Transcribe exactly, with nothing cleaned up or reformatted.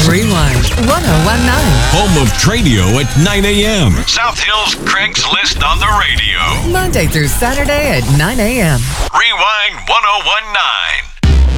Rewind one oh one nine. Home of Tradio at nine a.m. South Hill's Craigslist on the radio. Monday through Saturday at nine a.m. Rewind one oh one nine.